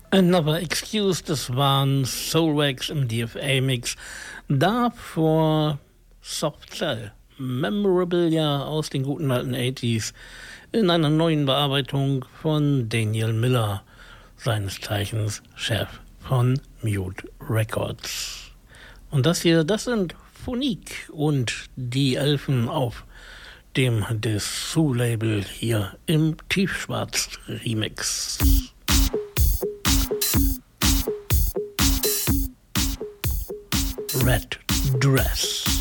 Another Excuse, das waren Soulwax im DFA-Mix. Davor Soft Cell, Memorabilia aus den guten alten 80s, in einer neuen Bearbeitung von Daniel Miller, seines Zeichens Chef von Mute Records. Und das hier, das sind Phonik und die Elfen auf dem Dessous-Label hier im Tiefschwarz-Remix. Red Dress.